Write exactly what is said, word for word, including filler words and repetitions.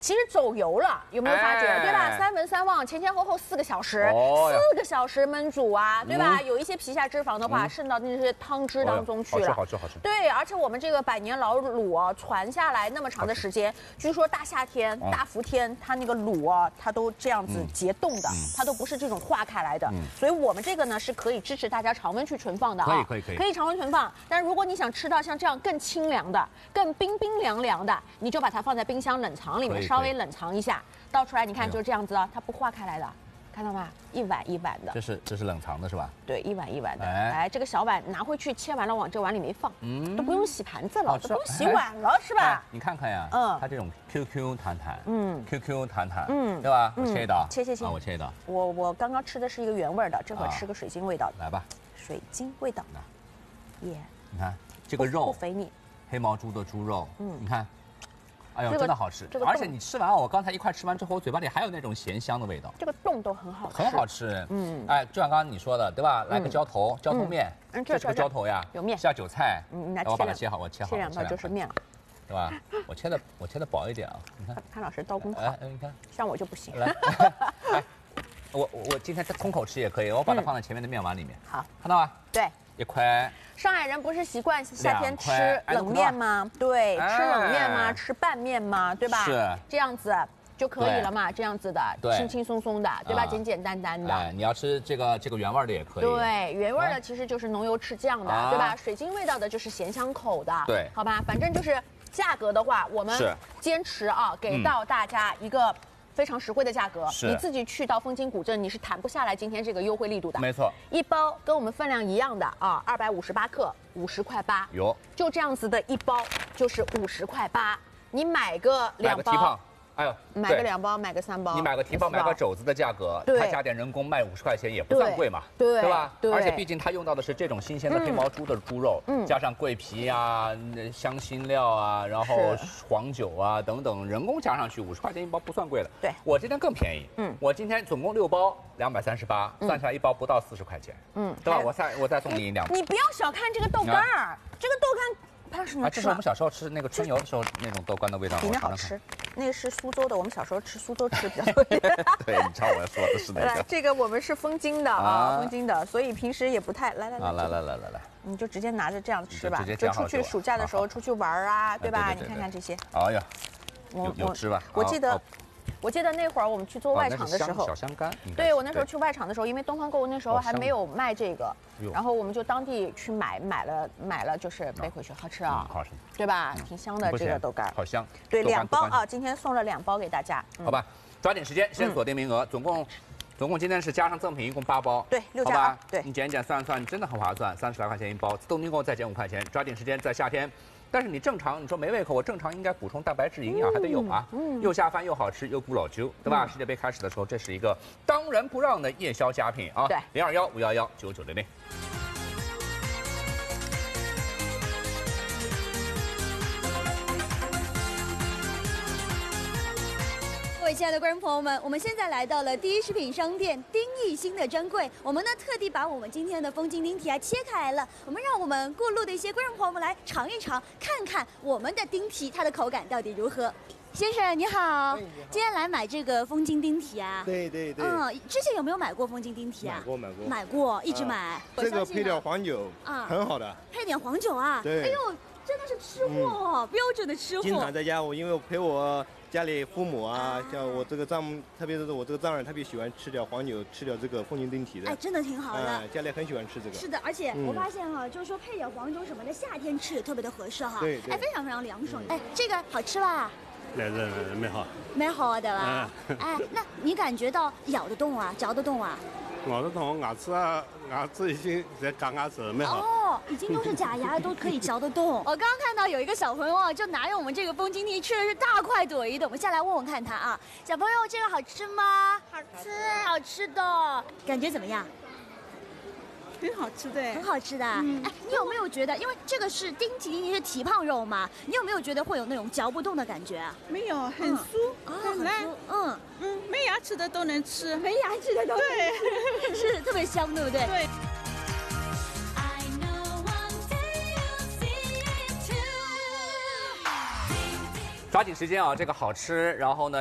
其实走油了，有没有发觉，哎、对吧？三文三旺，前前后后四个小时，哦、四个小时焖煮啊，对吧？嗯、有一些皮下脂肪的话，渗、嗯、到那些汤汁当中去了。 好吃，好吃，好吃。 对，而且我们这个百年老卤啊，传下来那么长的时间，据说大夏天、嗯、大伏天，它那个卤啊，它都这样子结冻的，嗯、它都不是这种化开来的。嗯、所以我们这个呢是可以支持大家常温去存放的啊， 可以，可以，可以， 可以常温存放。但是如果你想吃到像这样更清凉的、更冰冰凉凉的，你就把它放在冰箱冷藏里面，稍微冷藏一下。倒出来，你看就是这样子啊，它不化开来的，看到吗？一碗一碗的。 这是这是冷藏的是吧？ 对，一碗一碗的。哎，哎这个小碗拿回去切完了，往这碗里面放，嗯，都不用洗盘子了，都不用洗碗了，是吧？ 哎、你看看呀，嗯，它这种 Q Q 弹弹，嗯 ，Q Q 弹弹，嗯，对吧？我切一刀， 切切切， 啊，我切一刀。 我我刚刚吃的是一个原味的，这会儿吃个水晶味道的。 来吧， 水晶味道的，耶！ 你看这个肉不肥腻， 黑毛猪的猪肉，嗯，你看。哎呦，真的好吃！这个而且你吃完，我刚才一块吃完之后，我嘴巴里还有那种咸香的味道。 这个冻都很好吃， 很好吃。嗯，哎，就像刚刚你说的，对吧？来个浇头，浇头面， 嗯， 这是个浇头呀， 有面， 下韭菜。 嗯， 我把它切好，我切好， 切两刀就是面了， 对吧？我切的我切的薄一点啊，你看， 潘老师刀工好。 哎，你看， 像我就不行。 来，哎，我我今天空口吃也可以，我把它放在前面的面碗里面。 好， 看到吗？ 对。 一块， 上海人不是习惯夏天吃冷面吗？对，吃冷面吗？吃拌面吗？对吧？ 是这样子就可以了嘛，这样子的，轻轻松松的，对吧？简简单单的。 哎，你要吃这个这个原味的也可以。 对，原味的其实就是浓油赤酱的，对吧？水晶味道的就是咸香口的。 对， 好吧，反正就是价格的话，我们坚持啊，给到大家一个非常实惠的价格，你自己去到枫金古镇，你是谈不下来今天这个优惠力度的。 没错， 一包跟我们分量一样的啊，二百五十八克，五十块八。 有， 就这样子的一包就是五十块八，你买个两包。 哎呦， 买个两包，买个三包， 你买个提包，买个肘子的价格，它加点人工卖五十块钱也不算贵嘛， 对对吧？而且毕竟它用到的是这种新鲜的黑毛猪的猪肉，加上桂皮啊、香辛料啊，然后黄酒啊等等，人工加上去五十块钱一包不算贵的。 对， 我今天更便宜，嗯，我今天总共六包，两百三十八，算下来一包不到四十块钱，嗯，对吧？我再我再送你两包。 你不要小看这个豆干儿，这个豆干。 啊，这是我们小时候吃那个春游的时候那种豆干的味道， 里面好吃。那个是苏州的，我们小时候吃苏州吃比较多。 对，你知道我要说的是哪个？ 这个我们是枫金的啊，枫金的，所以平时也不太来来来来来来来来， 你就直接拿着这样吃吧， 直接就出去暑假的时候出去玩啊，对吧？你看看这些。 哎呀，有有汁吧？ 我记得。我记得那会儿我们去做外场的时候， 小香干。 对，我那时候去外场的时候，因为东方购物那时候还没有卖这个，然后我们就当地去买买了买了，就是背回去，好吃啊， 好吃， 对吧？挺香的这个豆干， 好香。 对，两包啊，今天送了两包给大家。 好吧，抓紧时间，先锁定名额，总共总共今天是加上赠品一共八包， 对，六加二，对， 你减一减算一算，真的很划算，三十来块钱一包，自动订购再减五块钱，抓紧时间，在夏天。但是你正常，你说没胃口，我正常应该补充蛋白质营养还得有啊，嗯，又下饭又好吃又补老揪，对吧？世界杯开始的时候，这是一个当仁不让的夜宵佳品啊！ 对， 零二幺五幺幺九九零零。 各位亲爱的观众朋友们，我们现在来到了第一食品商店丁义兴的专柜。我们呢特地把我们今天的枫金丁蹄啊切开来了，我们让我们过路的一些观众朋友们来尝一尝，看看我们的丁蹄它的口感到底如何。先生你好，今天来买这个枫金丁蹄啊？ 对对对。 嗯，之前有没有买过枫金丁蹄啊？ 买过买过。 买过，一直买。 这个配点黄酒啊，很好的。 配点黄酒啊？ 对。 哎呦，真的是吃货，标准的吃货。 经常在家，我因为我陪我。家里父母啊，像我这个丈母，特别是我这个丈人，特别喜欢吃点黄酒，吃点这个枫金丁蹄的。 哎，真的挺好的。 哎，家里很喜欢吃这个。 是的，而且我发现哈，就是说配点黄酒什么的，夏天吃也特别的合适哈。 对。 哎，非常非常凉爽。哎，这个好吃吧？ 来来来，蛮好。 蛮好的吧？哎，那你感觉到咬得动啊，嚼得动啊？ 咬得动，牙齿啊，牙齿已经在嘎牙齿，蛮好。 哦，已经都是假牙，都可以嚼得动。我刚刚看到有一个小朋友啊，就拿着我们这个枫金蹄吃的是大快朵颐的。我们下来问问看他啊，小朋友这个好吃吗？ 好吃， 好吃的，感觉怎么样？ 很好吃的， 很好吃的。嗯，哎，你有没有觉得，因为这个是丁蹄，丁蹄是蹄膀肉嘛，你有没有觉得会有那种嚼不动的感觉啊？ 没有，很酥，很烂。 嗯嗯，没牙齿的都能吃， 没牙齿的都能吃，是特别香，对不对？ 对。 抓抓紧时间啊，这个好吃，然后呢。